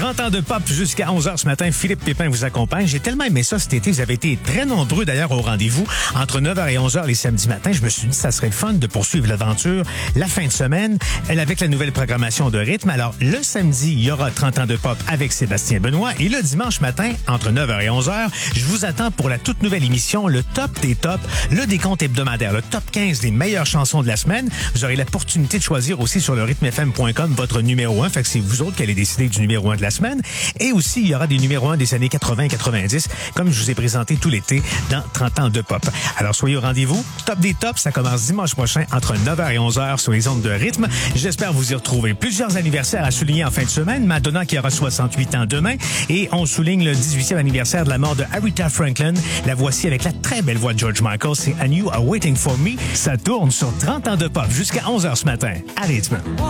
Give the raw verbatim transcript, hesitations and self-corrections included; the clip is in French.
trente ans de pop jusqu'à onze heures ce matin. Philippe Pépin vous accompagne. J'ai tellement aimé ça cet été. Vous avez été très nombreux d'ailleurs au rendez-vous entre neuf heures et onze heures les samedis matins. Je me suis dit que ça serait le fun de poursuivre l'aventure la fin de semaine avec la nouvelle programmation de rythme. Alors, le samedi, il y aura trente ans de pop avec Sébastien Benoît. Et le dimanche matin, entre neuf heures et onze heures, je vous attends pour la toute nouvelle émission, le top des tops, le décompte hebdomadaire, le top quinze des meilleures chansons de la semaine. Vous aurez l'opportunité de choisir aussi sur le rythme f m point com votre numéro un. Fait que c'est vous autres qui allez décider du numéro un de la semaine. Et aussi, il y aura des numéros un des années quatre-vingts et quatre-vingt-dix, comme je vous ai présenté tout l'été dans trente ans de pop. Alors, soyez au rendez-vous. Top des tops, ça commence dimanche prochain entre neuf heures et onze heures sur les ondes de rythme. J'espère vous y retrouver. Plusieurs anniversaires à souligner en fin de semaine. Madonna qui aura soixante-huit ans demain. Et on souligne le dix-huitième anniversaire de la mort de Aretha Franklin. La voici avec la très belle voix de George Michael. C'est And You Are Waiting For Me. Ça tourne sur trente ans de pop jusqu'à onze heures ce matin à rythme.